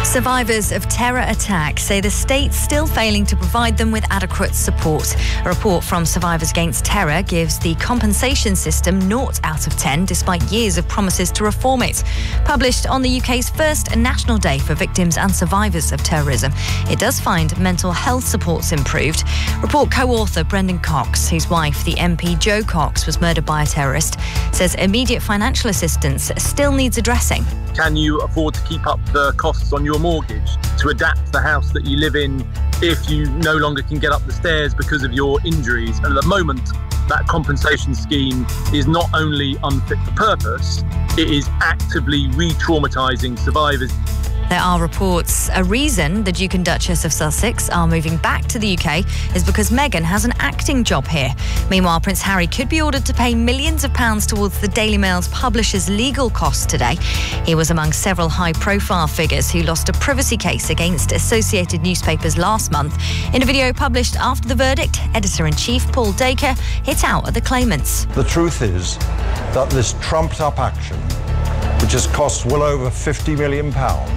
Survivors of terror attacks say the state's still failing to provide them with adequate support. A report from Survivors Against Terror gives the compensation system 0 out of 10 despite years of promises to reform it. Published on the UK's first National Day for Victims and Survivors of Terrorism, it does find mental health supports improved. Report co-author Brendan Cox, whose wife, the MP Jo Cox, was murdered by a terrorist, says immediate financial assistance still needs addressing. Can you afford to keep up the costs on your mortgage, to adapt the house that you live in if you no longer can get up the stairs because of your injuries? And at the moment, that compensation scheme is not only unfit for purpose, it is actively re-traumatising survivors. There are reports a reason the Duke and Duchess of Sussex are moving back to the UK is because Meghan has an acting job here. Meanwhile, Prince Harry could be ordered to pay millions of pounds towards the Daily Mail's publisher's legal costs today. He was among several high-profile figures who lost a privacy case against Associated Newspapers last month. In a video published after the verdict, Editor-in-Chief Paul Dacre hit out at the claimants. The truth is that this trumped-up action, which has cost well over £50 million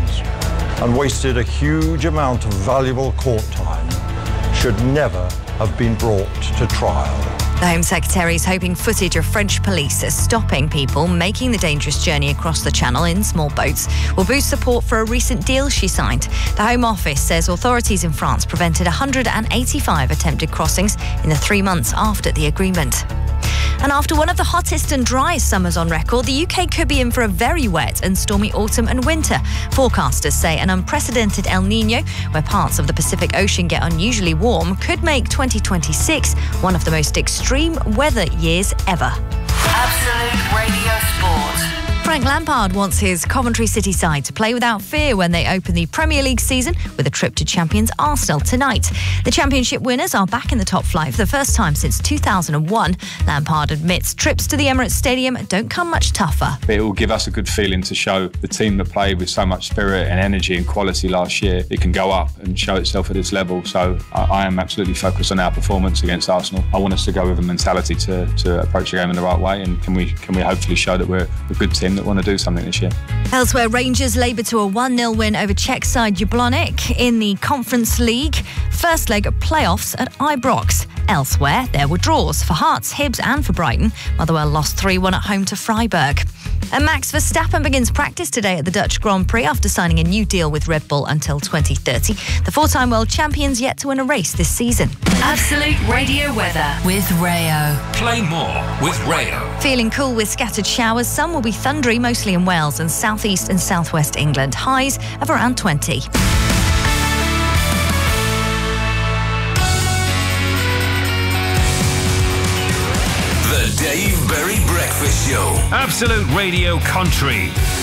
and wasted a huge amount of valuable court time, should never have been brought to trial. The Home Secretary is hoping footage of French police stopping people making the dangerous journey across the Channel in small boats will boost support for a recent deal she signed. The Home Office says authorities in France prevented 185 attempted crossings in the 3 months after the agreement. And after one of the hottest and driest summers on record, the UK could be in for a very wet and stormy autumn and winter. Forecasters say an unprecedented El Niño, where parts of the Pacific Ocean get unusually warm, could make 2026 one of the most extreme weather years ever. Absolute Radio Sport. Frank Lampard wants his Coventry City side to play without fear when they open the Premier League season with a trip to champions Arsenal tonight. The Championship winners are back in the top flight for the first time since 2001. Lampard admits trips to the Emirates Stadium don't come much tougher. It will give us a good feeling to show the team that played with so much spirit and energy and quality last year, it can go up and show itself at this level. So I am absolutely focused on our performance against Arsenal. I want us to go with a mentality to approach the game in the right way, and can we hopefully show that we're a good team that want to do something this year. Elsewhere, Rangers laboured to a 1-0 win over Czech side Jablonec in the Conference League first leg of playoffs at Ibrox. Elsewhere, there were draws for Hearts, Hibs and for Brighton. Motherwell lost 3-1 at home to Freiburg. And Max Verstappen begins practice today at the Dutch Grand Prix after signing a new deal with Red Bull until 2030. The four-time world champion's yet to win a race this season. Absolute Radio weather with Rayo. Play more with Rayo. Feeling cool with scattered showers. Some will be thundery, mostly in Wales and southeast and southwest England. Highs of around 20. The Dave Berry Breakfast Show. Absolute Radio Country.